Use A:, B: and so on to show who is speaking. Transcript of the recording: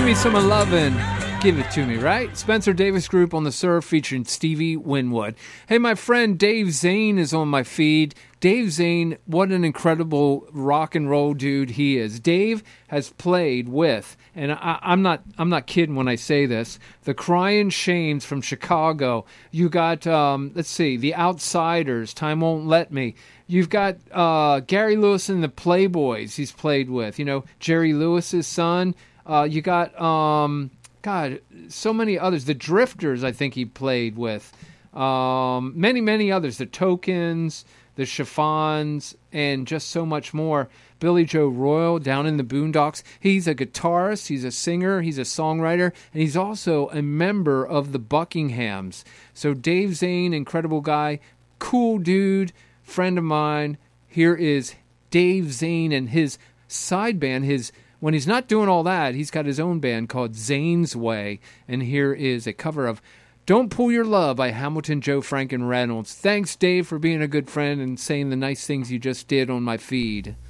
A: me some of lovin'. Give it to me, right? Spencer Davis Group on the Surf featuring Stevie Winwood. Hey, my friend Dave Zane is on my feed. Dave Zane, what an incredible rock and roll dude he is. Dave has played with, and I'm not kidding when I say this, the Crying Shames from Chicago. You got, let's see, the Outsiders, Time Won't Let Me. You've got Gary Lewis and the Playboys he's played with. You know, Jerry Lewis's son. You got, God, so many others. The Drifters, I think he played with. Many, many others. The Tokens, the Chiffons, and just so much more. Billy Joe Royal down in the Boondocks. He's a guitarist, he's a singer, he's a songwriter, and he's also a member of the Buckinghams. So Dave Zane, incredible guy, cool dude, friend of mine. Here is Dave Zane and his side band. When he's not doing all that, he's got his own band called Zane's Way. And here is a cover of Don't Pull Your Love by Hamilton, Joe, Frank, and Reynolds. Thanks, Dave, for being a good friend and saying the nice things you just did on my feed.